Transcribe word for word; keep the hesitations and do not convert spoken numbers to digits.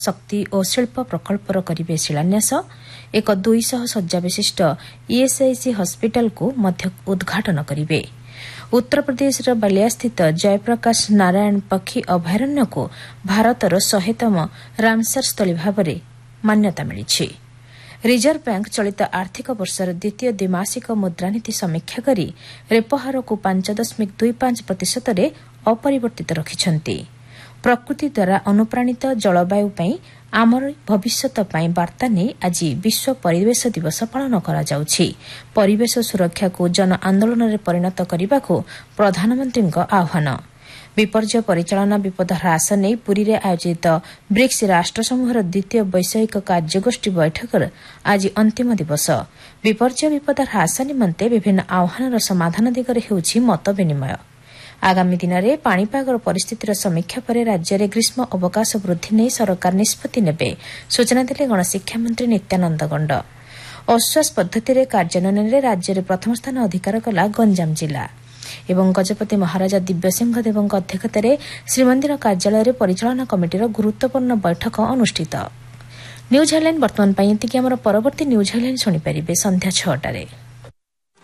शक्ति और शिल्प प्रकल्पर करिवे शिलान्यास एक दुई सौ शज्जा विशिष्ट ईएसआईसी हस्पिटाल को मध्य उद्घाटन करिवे। उत्तर प्रदेश बलिया स्थित जयप्रकाश नारायण पक्षी अभयारण्य को भारतर शहेतम रामसर स्थली भाव में मान्यता मिली। रिजर्व बैंक चलित आर्थिक वर्षर द्वितीय द्विमासिक मुद्रानीति समीक्षा करी रेपो हार को पांच दशमिक दुई पांच प्रतिशत अपरिवर्तित रखिछन्ति। प्रकृति द्वारा अनुप्राणित जलवायु पई आमर भविष्यत पई वार्ता नहीं आज विश्व परिवेश दिवस पालन करा जाउछि। परिवेश सुरक्षा को जन आंदोलन में परिणत करने को प्रधानमंत्री आह्वान। विपर्य परिचालना विपद ह्रास नहीं पुरी रे आयोजित ब्रिक्स राष्ट्र समूहर द्वितीय वैषयिक कार्यगोष्ठी बैठक आज अंतिम दिवस। विपर्य विपद ह्रास निमंते विभिन्न आह्वानर समाधान दिगरे हेउछि मत विनिमय। आगामी दिन में पाणीपाग परिस्थितिर समीक्षा पर राज्य में ग्रीष्म अवकाश वृद्धि नहीं सरकार निष्पत्ति नेबे सूचना देले गणशिक्षा मंत्री नित्यानंद गंड। अश्वास पद्धति कार्यान्वयन में राज्य में प्रथम स्थान अधिकार कला गंजाम जिला एवं गजपति महाराजा दिव्यसिंह देव अध्यक्षतार श्रीमंदिर कार्यालय परिचालना कमिटीर गुरुत्वपूर्ण बैठक अनुष्ठित। न्यूज हेडलाइन वर्तमान एतिकी आमर परवर्ती न्यूज हेडलाइन शुणिपारे संध्या छटारे।